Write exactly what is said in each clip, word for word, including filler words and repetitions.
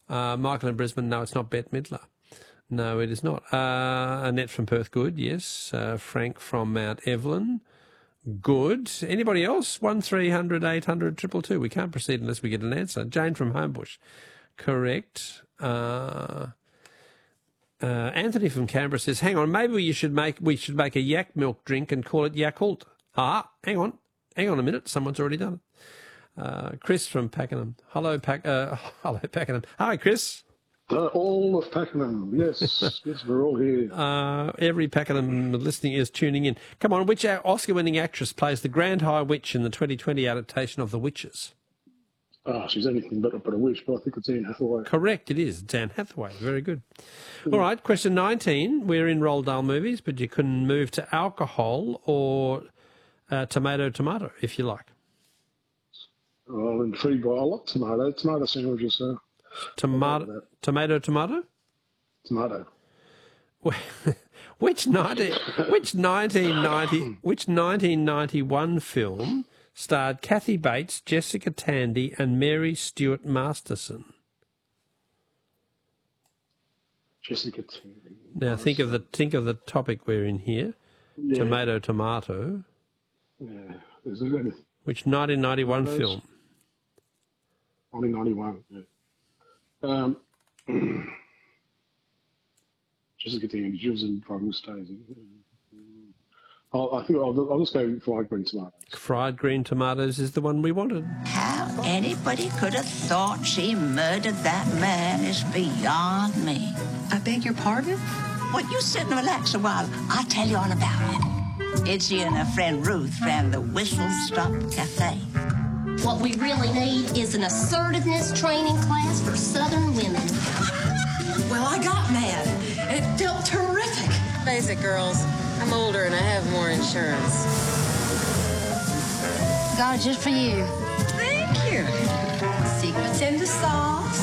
Uh, Michael in Brisbane, no, it's not Bette Midler. No, it is not. Uh, Annette from Perth, good, yes. Uh, Frank from Mount Evelyn, good. Anybody else? one three hundred eight hundred two two two. We can't proceed unless we get an answer. Jane from Homebush, correct. Uh, uh, Anthony from Canberra says, hang on, maybe you should make we should make a yak milk drink and call it Yakult. Ah, hang on. Hang on a minute. Someone's already done it. Uh, Chris from Pakenham. Hello, Pac- uh, hello, Pakenham. Hi, Chris. Uh, all of Pakenham, yes. Yes, we're all here. Uh, every Pakenham listening is tuning in. Come on, which Oscar-winning actress plays the Grand High Witch in the twenty twenty adaptation of The Witches? Oh, she's anything but, but a witch, but I think it's Anne Hathaway. Correct, it is. It's Anne Hathaway. Very good. All right, question nineteen. We're in Roald Dahl movies, but you can move to alcohol or uh, tomato, tomato, if you like. Well, I'm intrigued by, I like tomato. Tomato sandwiches, so... Tomato, tomato, tomato? Tomato. Which nineteen, which nineteen ninety, which nineteen ninety-one film starred Kathy Bates, Jessica Tandy, and Mary Stuart Masterson? Jessica Tandy. Now think of the think of the topic we're in here. Yeah. Tomato, tomato. Yeah. Is it any? Which nineteen ninety-one film? nineteen ninety-one. Yeah. Um, Jessica Tandy, she was in Driving Miss Daisy. I'll, I think I'll, I'll just go fried green tomatoes. Fried green tomatoes is the one we wanted. How anybody could have thought she murdered that man is beyond me. I beg your pardon? Well, you sit and relax a while. I'll tell you all about it. Itchy and her friend Ruth ran the Whistle Stop Cafe. What we really need is an assertiveness training class for Southern women. Well, I got mad. It felt terrific. Face it, girls. I'm older and I have more insurance. Got it just for you. Thank you. Secrets in the sauce.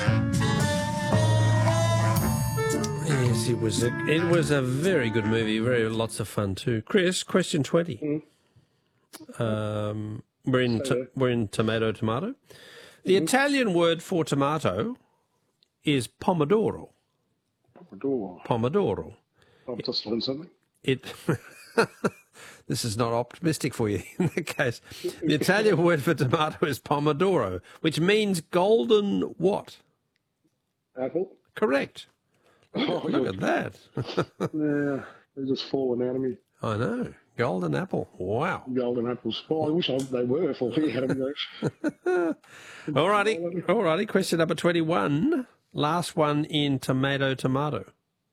Yes, it was a it was a very good movie. Very lots of fun too. Chris, question twenty. Mm. Um. We're in, to, we're in tomato, tomato. The mm-hmm. Italian word for tomato is pomodoro. Pomodoro. Pomodoro. I've just learned something. It. This is not optimistic for you in that case. The Italian word for tomato is pomodoro, which means golden what? Apple. Correct. Oh, Look at that. Yeah, they're just falling out of me. I know. Golden apple. Wow. Golden apples. Oh, I wish I, they were falling out of me. All righty. All righty. Question number twenty-one. Last one in tomato, tomato.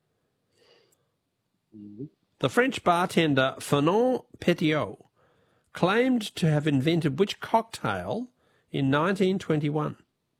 Mm-hmm. The French bartender Fernand Petiot claimed to have invented which cocktail in nineteen twenty-one?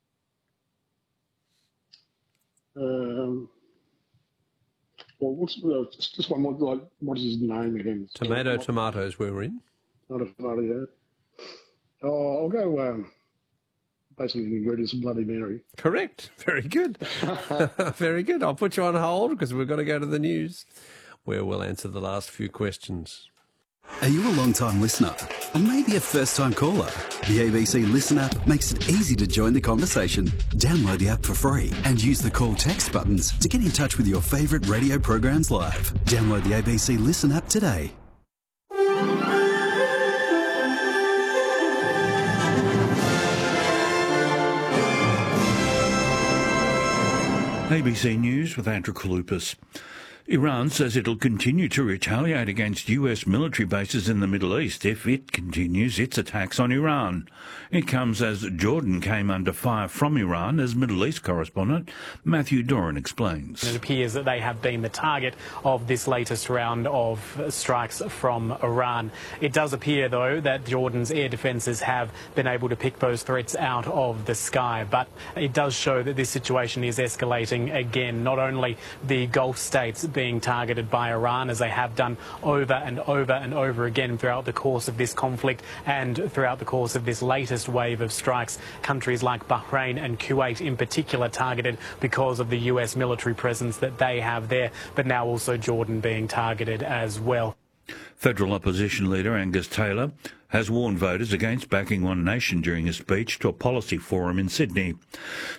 Um... Well, what's uh, just, just one more, like, what is his name again? Tomato, not, tomatoes we were in. Not a tomato, yeah. Oh, I'll go, um, basically the ingredients of Bloody Mary. Correct. Very good. Very good. I'll put you on hold because we've got to go to the news where we'll answer the last few questions. Are you a long-time listener or maybe a first-time caller? The A B C Listen app makes it easy to join the conversation. Download the app for free and use the call text buttons to get in touch with your favourite radio programs live. Download the A B C Listen app today. A B C News with Andrew Kalupas. Iran says it'll continue to retaliate against U S military bases in the Middle East if it continues its attacks on Iran. It comes as Jordan came under fire from Iran, as Middle East correspondent Matthew Doran explains. It appears that they have been the target of this latest round of strikes from Iran. It does appear, though, that Jordan's air defences have been able to pick those threats out of the sky. But it does show that this situation is escalating again. Not only the Gulf states being targeted by Iran, as they have done over and over and over again throughout the course of this conflict and throughout the course of this latest wave of strikes. Countries like Bahrain and Kuwait in particular targeted because of the U S military presence that they have there, but now also Jordan being targeted as well. Federal opposition leader Angus Taylor has warned voters against backing One Nation during a speech to a policy forum in Sydney.